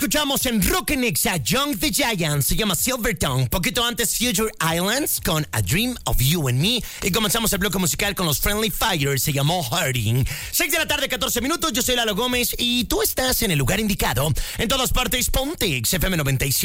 escuchamos en Rock Nexa, Young the Giant, se llama Silver Tongue. Poquito antes, Future Islands con A Dream of You and Me. Y comenzamos el bloque musical con los Friendly Fires, se llamó Hurting. 6 de la tarde, 14 minutos, yo soy Lalo Gómez y tú estás en el lugar indicado. En todas partes, Pontex, FM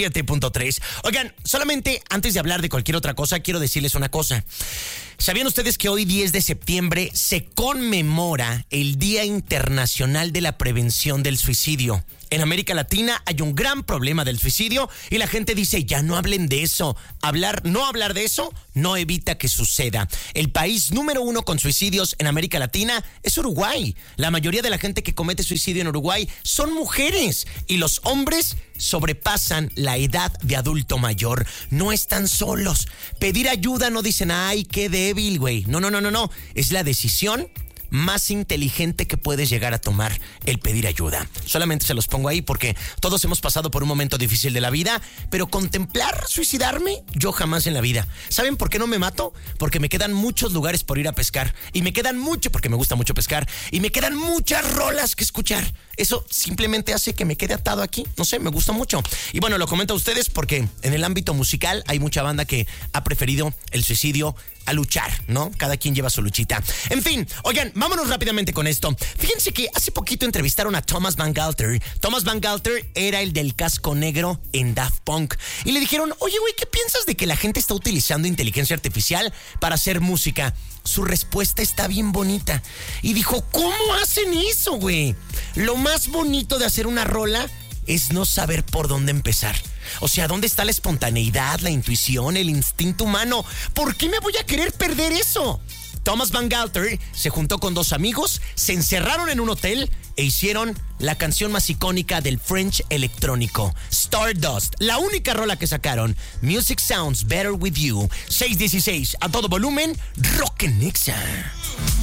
97.3. Oigan, solamente antes de hablar de cualquier otra cosa, quiero decirles una cosa. ¿Sabían ustedes que hoy 10 de septiembre se conmemora el Día Internacional de la Prevención del Suicidio? En América Latina hay un gran problema del suicidio y la gente dice, ya no hablen de eso. No hablar de eso no evita que suceda. El país número 1 con suicidios en América Latina es Uruguay. La mayoría de la gente que comete suicidio en Uruguay son mujeres y los hombres sobrepasan la edad de adulto mayor. No están solos. Pedir ayuda no dicen, ay, qué débil, güey. No. Es la decisión más inteligente que puedes llegar a tomar, el pedir ayuda. Solamente se los pongo ahí porque todos hemos pasado por un momento difícil de la vida, pero contemplar suicidarme, yo jamás en la vida. ¿Saben por qué no me mato? Porque me quedan muchos lugares por ir a pescar y me quedan porque me gusta mucho pescar y me quedan muchas rolas que escuchar. Eso simplemente hace que me quede atado aquí. No sé, me gusta mucho. Y bueno, lo comento a ustedes porque en el ámbito musical hay mucha banda que ha preferido el suicidio a luchar, ¿no? Cada quien lleva su luchita. En fin, oigan, vámonos rápidamente con esto. Fíjense que hace poquito entrevistaron a Thomas Van Galter. Thomas Van Galter era el del casco negro en Daft Punk. Y le dijeron, oye, güey, ¿qué piensas de que la gente está utilizando inteligencia artificial para hacer música? Su respuesta está bien bonita. Y dijo, ¿cómo hacen eso, güey? Lo más bonito de hacer una rola es no saber por dónde empezar. O sea, ¿dónde está la espontaneidad, la intuición, el instinto humano? ¿Por qué me voy a querer perder eso? Thomas Van Galter se juntó con 2 amigos, se encerraron en un hotel e hicieron la canción más icónica del French electrónico, Stardust. La única rola que sacaron, Music Sounds Better With You. 6:16, a todo volumen, Rock Nexa.